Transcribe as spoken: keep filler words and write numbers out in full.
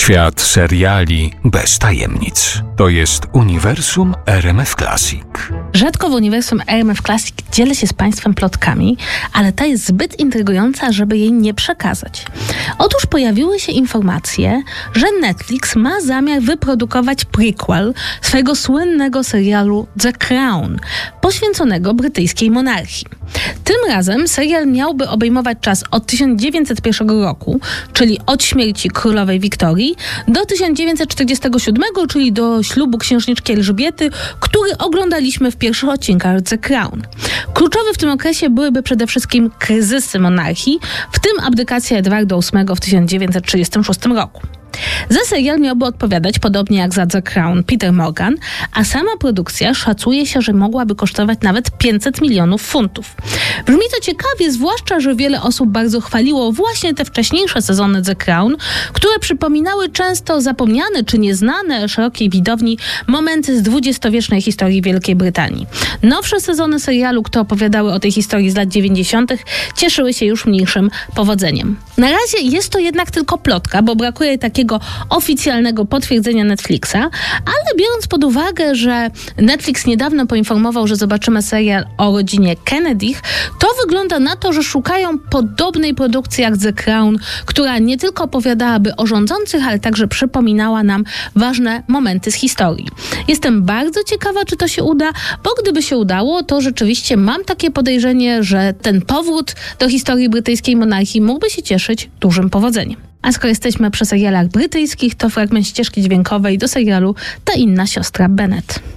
Świat seriali bez tajemnic. To jest uniwersum R M F Classic. Rzadko w uniwersum R M F Classic dzielę się z Państwem plotkami, ale ta jest zbyt intrygująca, żeby jej nie przekazać. Otóż pojawiły się informacje, że Netflix ma zamiar wyprodukować prequel swojego słynnego serialu The Crown, poświęconego brytyjskiej monarchii. Tym razem serial miałby obejmować czas od tysiąc dziewięćset pierwszego roku, czyli od śmierci królowej Wiktorii, do tysiąc dziewięćset czterdziestego siódmego, czyli do ślubu księżniczki Elżbiety, który oglądaliśmy w pierwszych odcinkach The Crown. Kluczowe w tym okresie byłyby przede wszystkim kryzysy monarchii, w tym abdykacja Edwarda ósmego w tysiąc dziewięćset trzydziestym szóstym roku. Za serial miałby odpowiadać, podobnie jak za The Crown, Peter Morgan, a sama produkcja szacuje się, że mogłaby kosztować nawet pięćset milionów funtów. Brzmi to ciekawie, zwłaszcza, że wiele osób bardzo chwaliło właśnie te wcześniejsze sezony The Crown, które przypominały często zapomniane czy nieznane szerokiej widowni momenty z dwudziestowiecznej historii Wielkiej Brytanii. Nowsze sezony serialu, które opowiadały o tej historii z lat dziewięćdziesiątych, cieszyły się już mniejszym powodzeniem. Na razie jest to jednak tylko plotka, bo brakuje takiego oficjalnego potwierdzenia Netflixa, ale biorąc pod uwagę, że Netflix niedawno poinformował, że zobaczymy serial o rodzinie Kennedych, to wygląda na to, że szukają podobnej produkcji jak The Crown, która nie tylko opowiadałaby o rządzących, ale także przypominała nam ważne momenty z historii. Jestem bardzo ciekawa, czy to się uda, bo gdyby się udało, to rzeczywiście mam takie podejrzenie, że ten powrót do historii brytyjskiej monarchii mógłby się cieszyć dużym powodzeniem. A skoro jesteśmy przy serialach brytyjskich, to fragment ścieżki dźwiękowej do serialu Ta inna siostra Bennet.